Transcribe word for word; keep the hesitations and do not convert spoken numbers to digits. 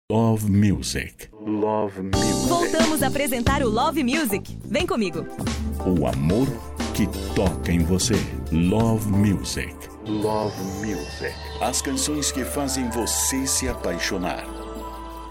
Love Music. Love Music. Voltamos a apresentar o Love Music. Vem comigo. O amor que toca em você. Love Music. Love Music. As canções que fazem você se apaixonar.